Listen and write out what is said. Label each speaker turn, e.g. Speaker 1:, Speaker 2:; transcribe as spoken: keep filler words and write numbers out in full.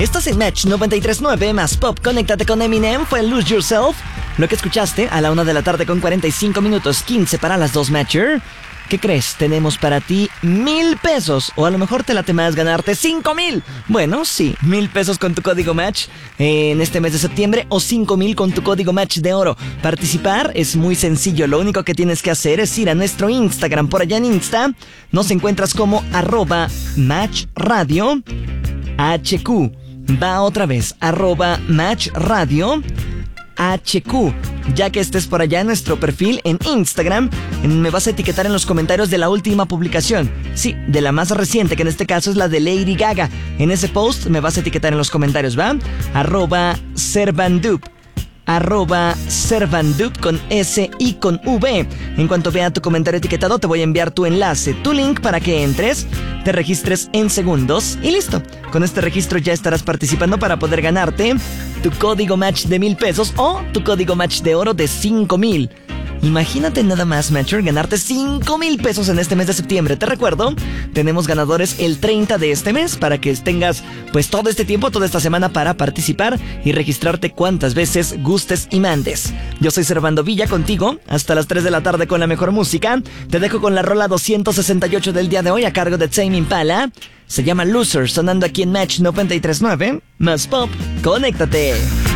Speaker 1: Estás en Match noventa y tres punto nueve más Pop. Conéctate con Eminem, fue Lose Yourself. Lo que escuchaste a la una de la tarde con cuarenta y cinco minutos, quince para las dos, Matcher. ¿Qué crees? Tenemos para ti mil pesos. O a lo mejor te late más ganarte cinco mil. Bueno, sí, mil pesos con tu código Match en este mes de septiembre o cinco mil con tu código Match de oro. Participar es muy sencillo. Lo único que tienes que hacer es ir a nuestro Instagram. Por allá en Insta nos encuentras como arroba Match Radio H Q. Va otra vez, arroba Match Radio H Q. Ya que estés por allá en nuestro perfil en Instagram, me vas a etiquetar en los comentarios de la última publicación. Sí, de la más reciente, que en este caso es la de Lady Gaga. En ese post me vas a etiquetar en los comentarios, ¿va? Arroba Servandup. Arroba Servandup con S y con V. En cuanto vea tu comentario etiquetado, te voy a enviar tu enlace, tu link para que entres, te registres en segundos y listo. Con este registro ya estarás participando para poder ganarte tu código Match de mil pesos o tu código Match de oro de cinco mil. Imagínate nada más, Matcher, ganarte cinco mil pesos en este mes de septiembre. Te recuerdo, tenemos ganadores el treinta de este mes para que tengas pues todo este tiempo, toda esta semana para participar y registrarte cuantas veces gustes y mandes. Yo soy Servando Villa contigo hasta las tres de la tarde con la mejor música. Te dejo con la rola doscientos sesenta y ocho del día de hoy a cargo de Tame Impala. Se llama Loser, sonando aquí en Match noventa y tres punto nueve. Más Pop, conéctate.